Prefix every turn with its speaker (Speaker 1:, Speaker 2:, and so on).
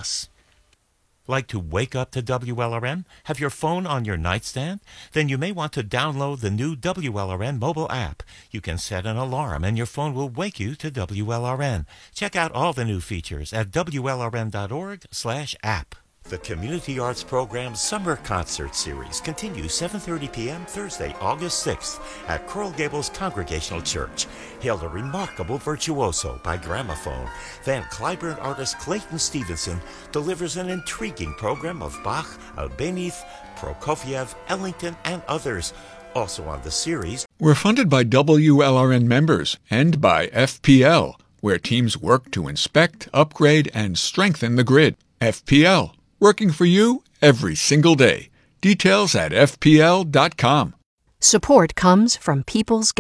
Speaker 1: us. Like to wake up to WLRN? Have your phone on your nightstand? Then you may want to download the new WLRN mobile app. You can set an alarm and your phone will wake you to WLRN. Check out all the new features at WLRN.org/app. The Community Arts Program's Summer Concert Series continues 7:30 p.m. Thursday, August 6th at Coral Gables Congregational Church. Hailed a remarkable virtuoso by gramophone. Then Clyburn artist Clayton Stevenson delivers an intriguing program of Bach, Albanese, Prokofiev, Ellington, and others. Also on the series,
Speaker 2: we're funded by WLRN members and by FPL, where teams work to inspect, upgrade, and strengthen the grid. FPL, working for you every single day. Details at fpl.com.
Speaker 3: Support comes from People's